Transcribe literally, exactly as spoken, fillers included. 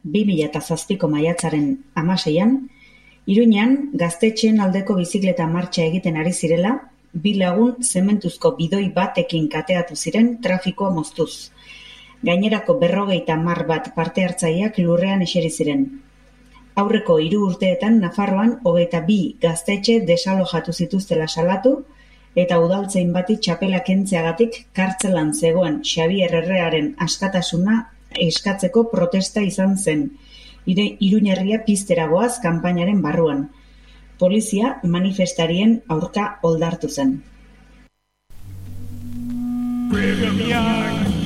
bi mila zazpiko maiatzaren hamaseian, Iruñan gaztetxeen aldeko bizikleta martxa egiten ari zirela, bi lagun zementuzko bidoi batekin kateatu ziren trafikoa moztuz. Gainerako berrogeita hamar bat parte hartzaileak lurrean eseri ziren. Aurreko hiru urteetan Nafarroan hogeita bi gaztetxe desalojatu zituztela salatu eta udaltzain bati txapela kentzeagatik kartzelan zegoen Xabier Errearen askatasuna eskatzeko protesta izan zen. Iruñerria piztera goaz kanpainaren barruan. Polizia manifestarien aurka oldartu zen.